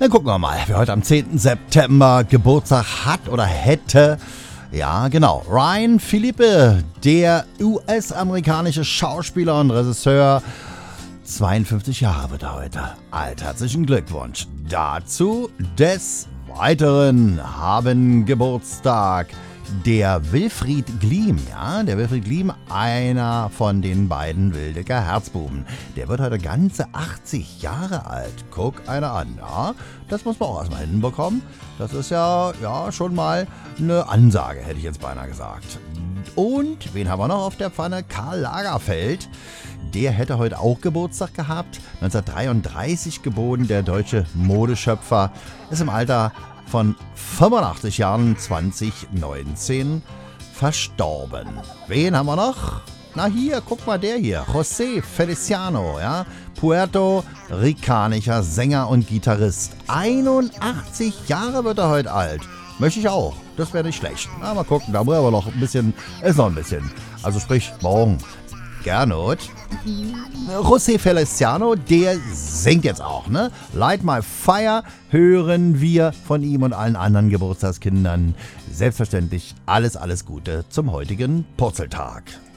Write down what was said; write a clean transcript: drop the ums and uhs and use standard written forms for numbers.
Dann gucken wir mal, wer heute am 10. September Geburtstag hat oder hätte. Ja, genau. Ryan Phillippe, der US-amerikanische Schauspieler und Regisseur. 52 Jahre wird er heute alt. Herzlichen Glückwunsch dazu. Des Weiteren haben Geburtstag der Wilfried Gliem, der Wilfried Gliem, einer von den beiden Wildecker Herzbuben. Der wird heute ganze 80 Jahre alt. Guck einer an, ja. Das muss man auch erstmal hinbekommen. Das ist ja schon mal eine Ansage, hätte ich jetzt beinahe gesagt. Und wen haben wir noch auf der Pfanne? Karl Lagerfeld. Der hätte heute auch Geburtstag gehabt. 1933 geboren, der deutsche Modeschöpfer. Ist im Alter von 85 Jahren 2019 verstorben. Wen haben wir noch? Na hier, guck mal der hier. José Feliciano, puerto-ricanischer Sänger und Gitarrist. 81 Jahre wird er heute alt. Möchte ich auch. Das wäre nicht schlecht. Na, mal gucken, da muss aber noch ein bisschen, ist noch ein bisschen. Also sprich, morgen. Gernot. José Feliciano, der singt jetzt auch, ne? Light My Fire hören wir von ihm und allen anderen Geburtstagskindern. Selbstverständlich alles Gute zum heutigen Purzeltag.